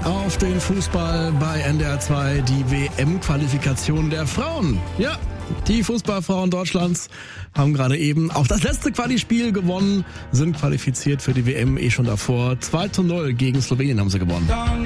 auf den Fußball bei NDR 2, die WM-Qualifikation der Frauen. Ja, die Fußballfrauen Deutschlands haben gerade eben auch das letzte Quali-Spiel gewonnen, sind qualifiziert für die WM schon davor. 2:0 gegen Slowenien haben sie gewonnen.